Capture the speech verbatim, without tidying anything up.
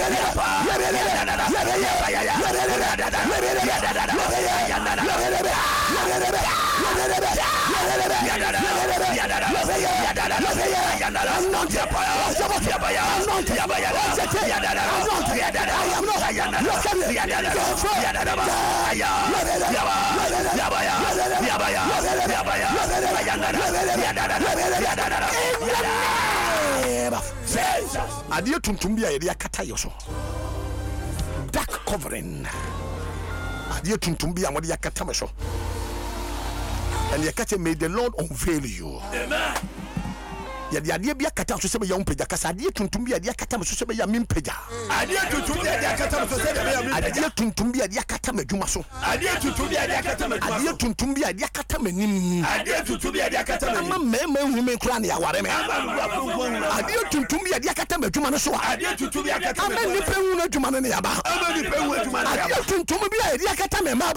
Adia tuntumbia ya kata yoso. Dark covering. Adia tuntumbia mo ya kata meso. And yakate, may the Lord unveil you. Amen. Yadi adia bia kata so sebe ya umpeja kasa adia tuntumbia adia kata so sebe ya mimpeja. Adia tuntumbia adia kata so sebe ya mimpeja. Adia tuntumbia adia kata medwuma so. Adia tuntumbia adia kata medwuma. Adia tuntumbia adia kata menim. Adia tuntumbia adia kata menim. Ama meme hume kura ne yaware me. Adia tuntumbia adia kata medwuma no so. Adia tuntumbia kata medwuma. Ama nipe hu na dwuma ne yaba. Ama nipe hu dwuma ne yaba. Adia tuntumbia adia kata mema.